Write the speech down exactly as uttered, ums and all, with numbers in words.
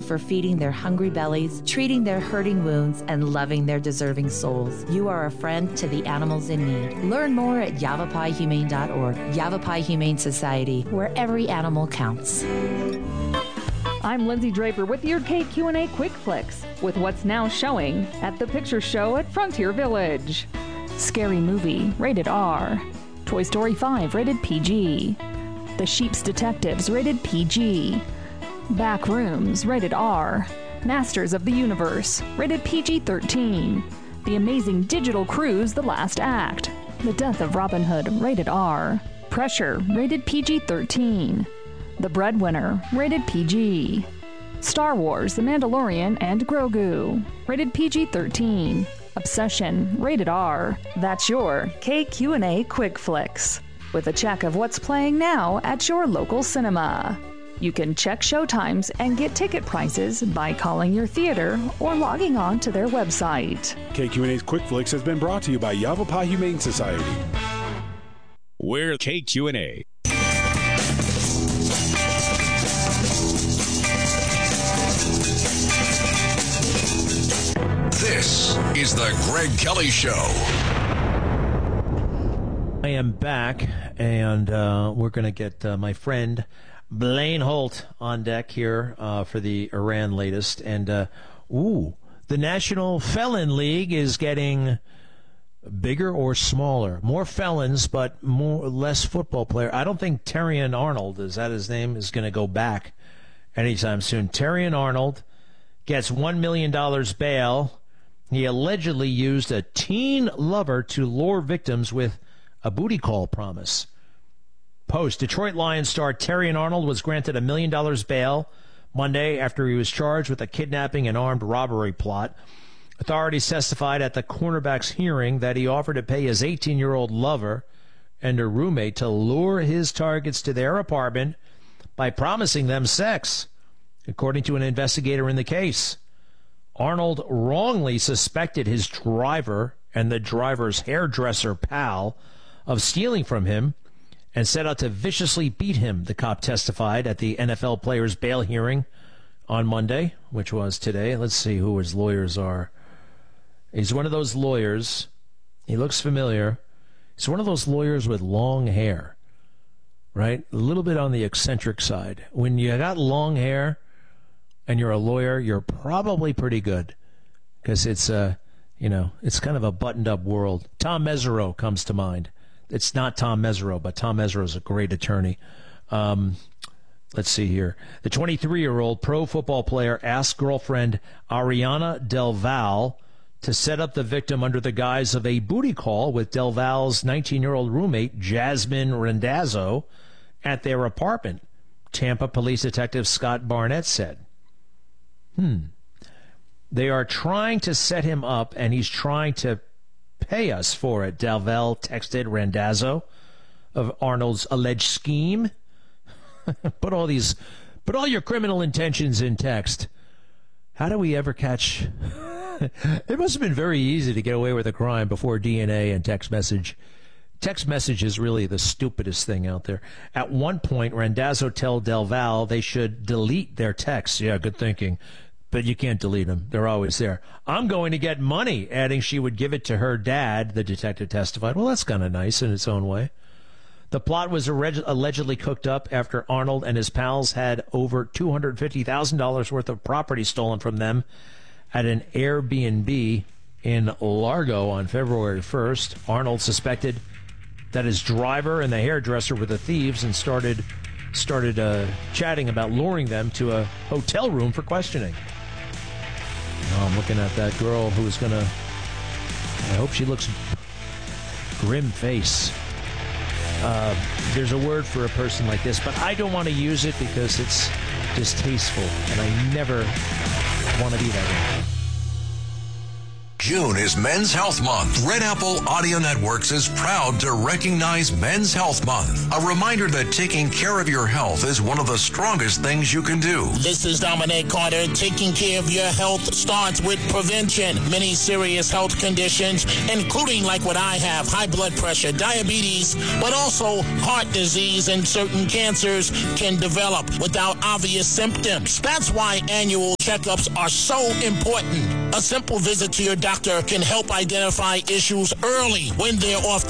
for feeding their hungry bellies, treating their hurting wounds, and loving their deserving souls. You are a friend to the animals in need. Learn more at yavapai humane dot org. Yavapai Humane Society, where every animal counts. I'm Lindsay Draper with your K Q and A Quick Flicks, with what's now showing at the Picture Show at Frontier Village. Scary Movie, rated R. Toy Story five, rated P G. The Sheep's Detectives, rated P G. Back Rooms, rated R. Masters of the Universe, rated P G thirteen. The Amazing Digital Cruise, The Last Act. The Death of Robin Hood, rated R. Pressure, rated P G thirteen. The Breadwinner, rated P G. Star Wars, The Mandalorian and Grogu, rated P G thirteen. Obsession, rated R. That's your K Q and A Quick Flicks, with a check of what's playing now at your local cinema. You can check showtimes and get ticket prices by calling your theater or logging on to their website. K Q and A's Quick Flicks has been brought to you by Yavapai Humane Society. We're K Q and A. This is the Greg Kelly Show. I am back, and uh, we're going to get uh, my friend Blaine Holt on deck here uh, for the Iran latest. And, uh, ooh, the National Felon League is getting bigger or smaller. More felons, but more less football player. I don't think Terrion Arnold, is that his name, is going to go back anytime soon. Terrion Arnold gets one million dollars bail. He allegedly used a teen lover to lure victims with a booty call promise. Post, Detroit Lions star Terrion Arnold was granted a million dollars bail Monday after he was charged with a kidnapping and armed robbery plot. Authorities testified at the cornerback's hearing that he offered to pay his eighteen-year-old lover and her roommate to lure his targets to their apartment by promising them sex, according to an investigator in the case. Arnold wrongly suspected his driver and the driver's hairdresser pal of stealing from him and set out to viciously beat him, the cop testified at the N F L player's bail hearing on Monday, which was today. Let's see who his lawyers are. He's one of those lawyers. He looks familiar. He's one of those lawyers with long hair, right? A little bit on the eccentric side. When you got long hair and you're a lawyer, you're probably pretty good because it's a, you know, it's kind of a buttoned-up world. Tom Mesereau comes to mind. It's not Tom Mesereau, but Tom Mesereau is a great attorney. Um, let's see here. The twenty-three-year-old pro football player asked girlfriend Ariana Del Val to set up the victim under the guise of a booty call with Del Val's nineteen-year-old roommate, Jasmine Randazzo, at their apartment, Tampa Police Detective Scott Barnett said. Hmm. They are trying to set him up, and he's trying to pay us for it, Del Val texted Randazzo of Arnold's alleged scheme. put all these, put all your criminal intentions in text. How do we ever catch... It must have been very easy to get away with a crime before D N A and text message. Text message is really the stupidest thing out there. At one point, Randazzo told Del Val they should delete their texts. Yeah, good thinking. But you can't delete them. They're always there. I'm going to get money, adding she would give it to her dad, the detective testified. Well, that's kind of nice in its own way. The plot was allegedly cooked up after Arnold and his pals had over two hundred fifty thousand dollars worth of property stolen from them at an Airbnb in Largo on February first. Arnold suspected that his driver and the hairdresser were the thieves and started started uh, chatting about luring them to a hotel room for questioning. Now I'm looking at that girl who is going to... I hope she looks grim face. Uh, there's a word for a person like this, but I don't want to use it because it's distasteful, and I never want to be that way. June is Men's Health Month. Red Apple Audio Networks is proud to recognize Men's Health Month. A reminder that taking care of your health is one of the strongest things you can do. This is Dominic Carter. Taking care of your health starts with prevention. Many serious health conditions, including like what I have, high blood pressure, diabetes, but also heart disease and certain cancers can develop without obvious symptoms. That's why annual checkups are so important. A simple visit to your doctor can help identify issues early when they're off